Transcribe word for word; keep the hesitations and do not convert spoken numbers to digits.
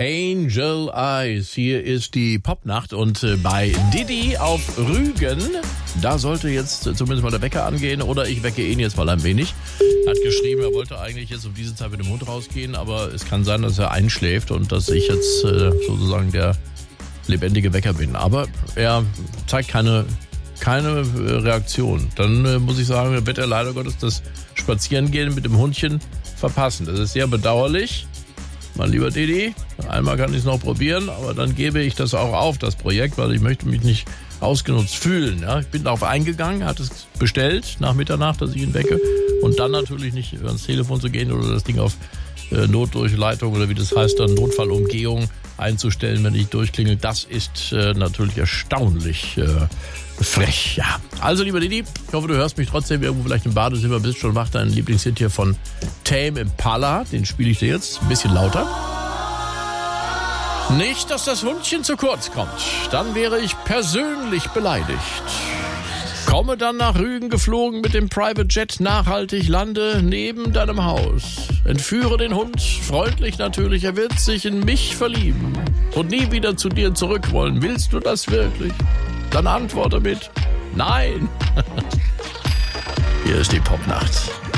Angel Eyes, hier ist die Popnacht und äh, bei Didi auf Rügen, da sollte jetzt äh, zumindest mal der Wecker angehen oder ich wecke ihn jetzt mal ein wenig. Er hat geschrieben, er wollte eigentlich jetzt um diese Zeit mit dem Hund rausgehen, aber es kann sein, dass er einschläft und dass ich jetzt äh, sozusagen der lebendige Wecker bin. Aber er zeigt keine, keine äh, Reaktion. Dann äh, muss ich sagen, wird er leider Gottes das Spazierengehen mit dem Hundchen verpassen. Das ist sehr bedauerlich. Mein lieber Didi, einmal kann ich es noch probieren, aber dann gebe ich das auch auf, das Projekt, weil ich möchte mich nicht ausgenutzt fühlen. Ja? Ich bin darauf eingegangen, hat es bestellt nach Mitternacht, dass ich ihn wecke und dann natürlich nicht ans Telefon zu gehen oder das Ding auf äh, Notdurchleitung oder wie das heißt, dann Notfallumgehung einzustellen, wenn ich durchklingel. Das ist äh, natürlich erstaunlich äh, frech. Ja. Also, lieber Didi, ich hoffe, du hörst mich trotzdem irgendwo vielleicht im Badezimmer, bist schon wach. Dein Lieblingshit hier von Tame Impala, den spiele ich dir jetzt ein bisschen lauter. Nicht, dass das Hundchen zu kurz kommt. Dann wäre ich persönlich beleidigt. Komme dann nach Rügen geflogen mit dem Private Jet nachhaltig, lande neben deinem Haus. Entführe den Hund, freundlich natürlich, er wird sich in mich verlieben und nie wieder zu dir zurück wollen. Willst du das wirklich? Dann antworte mit Nein. Hier ist die Popnacht.